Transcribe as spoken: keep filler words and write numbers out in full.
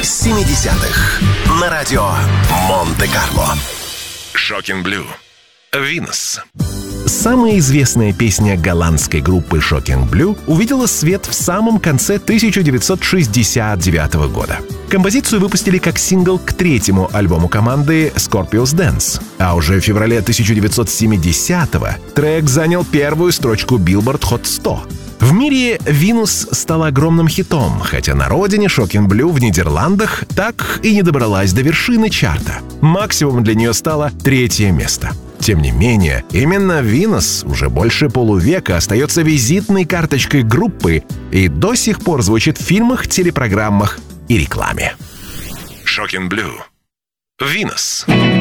семидесятых на радио Монте-Карло. Shocking Blue. Venus. Самая известная песня голландской группы Shocking Blue увидела свет в самом конце тысяча девятьсот шестьдесят девятого года. Композицию выпустили как сингл к третьему альбому команды Scorpions Dance, а уже в феврале тысяча девятьсот семидесятого трек занял первую строчку Billboard Hot сто. В мире Venus стала огромным хитом, хотя на родине Shocking Blue в Нидерландах так и не добралась до вершины чарта. Максимум для нее стало третье место. Тем не менее, именно Venus уже больше полувека остается визитной карточкой группы и до сих пор звучит в фильмах, телепрограммах и рекламе. Shocking Blue. Venus.